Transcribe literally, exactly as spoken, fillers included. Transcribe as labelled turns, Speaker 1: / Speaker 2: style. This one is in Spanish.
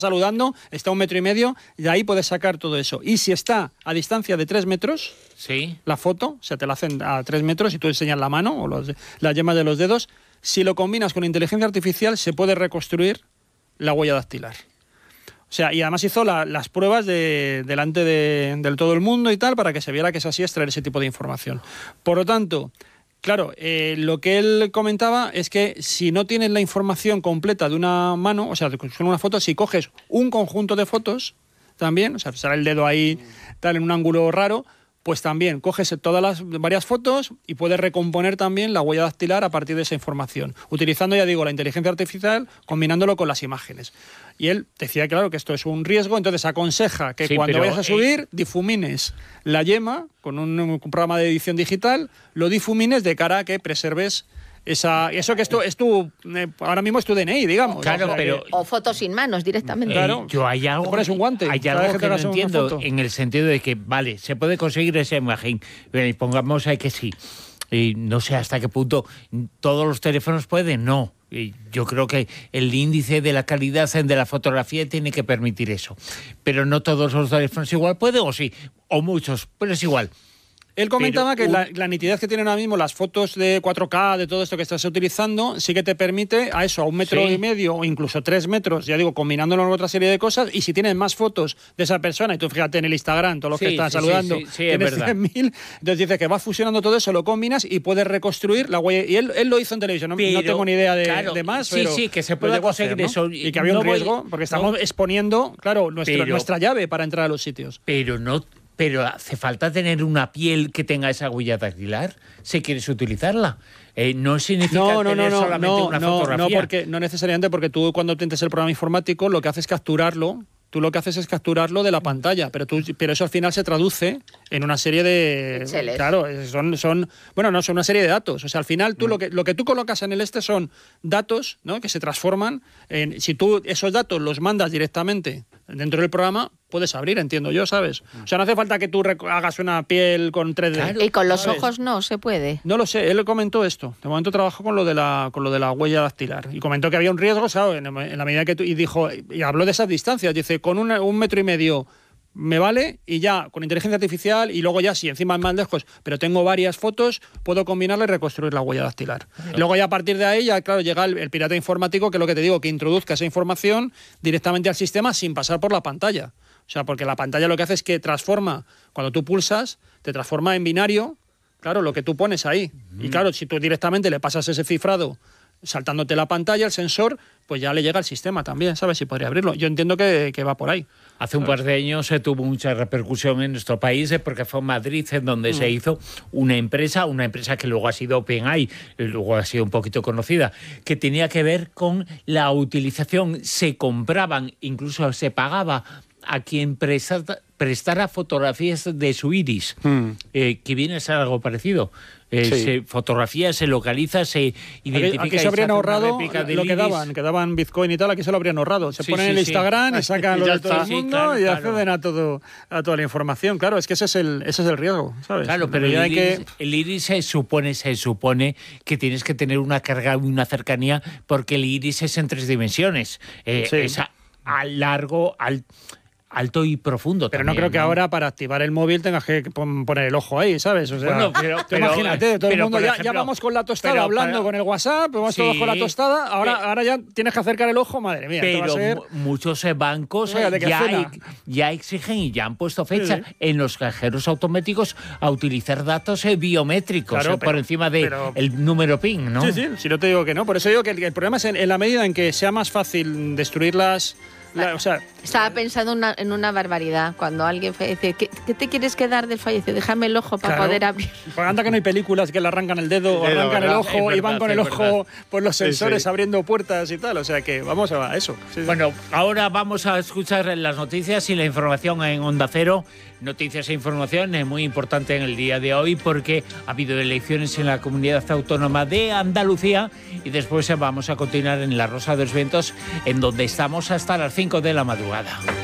Speaker 1: saludando, está a un metro y medio, y de ahí puedes sacar todo eso. Y si está a distancia de tres metros,
Speaker 2: sí,
Speaker 1: la foto, o sea, te la hacen a tres metros y tú enseñas la mano o los, las yemas de los dedos, si lo combinas con inteligencia artificial, se puede reconstruir la huella dactilar. O sea, y además hizo la, las pruebas de, delante de, de todo el mundo y tal, para que se viera que es así extraer ese tipo de información. Por lo tanto, claro, eh, lo que él comentaba es que si no tienes la información completa de una mano, o sea, con una foto, si coges un conjunto de fotos también, o sea, sale el dedo ahí tal en un ángulo raro, pues también coges todas las varias fotos y puedes recomponer también la huella dactilar a partir de esa información, utilizando, ya digo, la inteligencia artificial, combinándolo con las imágenes. Y él decía, claro, que esto es un riesgo, entonces aconseja que sí, cuando pero, vayas a subir, eh... difumines la yema con un, un programa de edición digital, lo difumines de cara a que preserves esa, eso que esto es tu, eh, ahora mismo es tu D N I, digamos.
Speaker 2: Claro,
Speaker 1: o sea,
Speaker 2: pero...
Speaker 1: Que,
Speaker 3: o fotos sin manos directamente.
Speaker 2: Eh, claro, yo hay algo,
Speaker 1: te pones un guante,
Speaker 2: hay algo que no entiendo, en el sentido de que, vale, se puede conseguir esa imagen, y pongamos ahí que sí. Y no sé hasta qué punto todos los teléfonos pueden, no. Y yo creo que el índice de la calidad de la fotografía tiene que permitir eso. Pero no todos los teléfonos igual pueden, o sí, o muchos, pero es igual.
Speaker 1: Él comentaba Pero, que la, la nitidez que tienen ahora mismo las fotos de cuatro K, de todo esto que estás utilizando, sí que te permite a eso, a un metro sí. y medio o incluso tres metros, ya digo, combinándolo con otra serie de cosas, y si tienes más fotos de esa persona, y tú fíjate en el Instagram, todos los sí, que están sí, saludando,
Speaker 2: sí, sí, sí,
Speaker 1: tienes cien mil, entonces dice que vas fusionando todo eso, lo combinas y puedes reconstruir la huella. Y él, él lo hizo en televisión, no, pero, no tengo ni idea de,
Speaker 2: claro,
Speaker 1: de más,
Speaker 2: sí,
Speaker 1: pero
Speaker 2: sí, que se puede conseguir hacer,
Speaker 1: ¿no?
Speaker 2: eso.
Speaker 1: Y que había
Speaker 2: no
Speaker 1: un riesgo,
Speaker 2: voy,
Speaker 1: porque estamos
Speaker 2: no,
Speaker 1: exponiendo, claro, nuestro,
Speaker 2: pero,
Speaker 1: nuestra llave para entrar a los sitios.
Speaker 2: Pero no... Pero hace falta tener una piel que tenga esa huella dactilar si quieres utilizarla. Eh, no significa
Speaker 1: no, no,
Speaker 2: tener
Speaker 1: no,
Speaker 2: solamente
Speaker 1: no,
Speaker 2: una
Speaker 1: no,
Speaker 2: fotografía.
Speaker 1: No, porque, no necesariamente, porque tú cuando tienes el programa informático lo que haces es capturarlo. Tú lo que haces es capturarlo de la pantalla, pero tú, pero eso al final se traduce en una serie de...
Speaker 3: Exceles.
Speaker 1: Claro, son, son... Bueno, no, son una serie de datos. O sea, al final tú mm. lo, que, lo que tú colocas en el este son datos, ¿no?, que se transforman en... Si tú esos datos los mandas directamente dentro del programa, puedes abrir, entiendo yo, ¿sabes? O sea, no hace falta que tú hagas una piel con tres D.
Speaker 3: Claro. Y con los
Speaker 1: ¿sabes?
Speaker 3: ojos no se puede.
Speaker 1: No lo sé, él comentó esto. De momento trabajó con lo de la, con lo de la huella dactilar. Y comentó que había un riesgo, ¿sabes? En, en la medida que tú... Y dijo, y habló de esas distancias. Dice, con una, un metro y medio me vale, y ya con inteligencia artificial, y luego ya si encima es más lejos, pero tengo varias fotos, puedo combinarla y reconstruir la huella dactilar. Claro. Luego ya a partir de ahí, ya claro, llega el, el pirata informático, que es lo que te digo, que introduzca esa información directamente al sistema sin pasar por la pantalla. O sea, porque la pantalla lo que hace es que transforma, cuando tú pulsas, te transforma en binario, claro, lo que tú pones ahí. Mm. Y claro, si tú directamente le pasas ese cifrado saltándote la pantalla, el sensor, pues ya le llega al sistema también, ¿sabes? Si podría abrirlo. Yo entiendo que, que va por ahí.
Speaker 2: Hace un par de años se tuvo mucha repercusión en nuestro país porque fue en Madrid en donde mm. se hizo una empresa, una empresa que luego ha sido OpenAI, luego ha sido un poquito conocida, que tenía que ver con la utilización. Se compraban, incluso se pagaba a quien prestara, prestara fotografías de su iris, mm. eh, que viene a ser algo parecido. Eh, sí. Se fotografía, se localiza, se identifica.
Speaker 1: Aquí, aquí se habrían se ahorrado lo que daban, que daban Bitcoin y tal, aquí se lo habrían ahorrado. Se sí, ponen sí, en el sí. Instagram y sacan lo de todo el mundo sí, claro, y acceden claro. a todo a toda la información. Claro, es que ese es el ese es el riesgo, ¿sabes?
Speaker 2: Claro, pero el iris, que... el iris se supone se supone que tienes que tener una carga, una cercanía, porque el iris es en tres dimensiones. Eh, sí. Es a, a largo, al alto y profundo.
Speaker 1: Pero
Speaker 2: también,
Speaker 1: no creo que
Speaker 2: ¿no?
Speaker 1: ahora para activar el móvil tengas que poner el ojo ahí, ¿sabes? O sea,
Speaker 2: bueno, pero, pero,
Speaker 1: imagínate, todo
Speaker 2: pero,
Speaker 1: el mundo ya,
Speaker 2: ejemplo,
Speaker 1: ya vamos con la tostada
Speaker 2: pero,
Speaker 1: hablando
Speaker 2: pero,
Speaker 1: con el WhatsApp, vamos sí, todos con la tostada, ahora, pero, ahora ya tienes que acercar el ojo, madre mía.
Speaker 2: Pero
Speaker 1: va a ser...
Speaker 2: muchos bancos
Speaker 1: Oiga,
Speaker 2: ya, ya exigen y ya han puesto fecha sí, sí. en los cajeros automáticos a utilizar datos biométricos claro, eh, pero, por encima del de número PIN, ¿no?
Speaker 1: Sí, sí, si no te digo que no. Por eso digo que el, el problema es en, en la medida en que sea más fácil destruirlas. La, o sea,
Speaker 3: estaba pensando una, en una barbaridad cuando alguien dice ¿qué, ¿qué te quieres quedar del fallecido? Déjame el ojo para claro, poder abrir.
Speaker 1: Pues anda que no hay películas que le arrancan el dedo o arrancan verdad, el ojo verdad, y van con el ojo por los sensores sí, sí. abriendo puertas y tal. O sea que vamos a eso. Sí,
Speaker 2: bueno, sí. ahora vamos a escuchar las noticias y la información en Onda Cero. Noticias e información es muy importante en el día de hoy porque ha habido elecciones en la Comunidad Autónoma de Andalucía y después vamos a continuar en La Rosa de los Vientos, en donde estamos hasta las cinco de la madrugada.